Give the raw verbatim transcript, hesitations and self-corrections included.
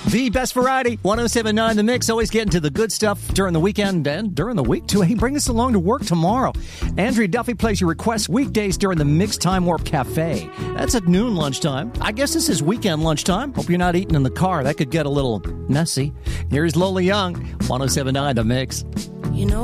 The best variety, one oh seven point nine The Mix. Always getting to the good stuff during the weekend and during the week, too. Hey, bring us along to work tomorrow. Andrea Duffy plays your requests weekdays during the Mix Time Warp Cafe. That's at noon lunchtime. I guess this is weekend lunchtime. Hope you're not eating in the car. That could get a little messy. Here's Lola Young, one oh seven point nine The Mix. You know